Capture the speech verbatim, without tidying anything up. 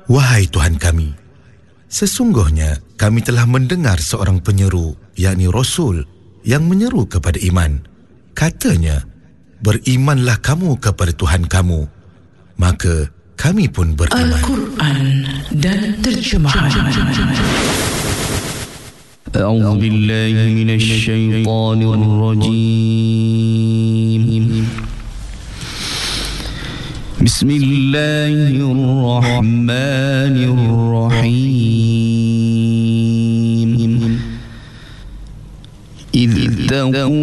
Wahai Tuhan kami, sesungguhnya kami telah mendengar seorang penyeru, yakni Rasul, yang menyeru kepada iman. Katanya, berimanlah kamu kepada Tuhan kamu. Maka kami pun beriman. Al-Quran dan terjemahan. A'udzu billahi minasy syaithanir rajim. Bismillahirrahmanirrahim. إذ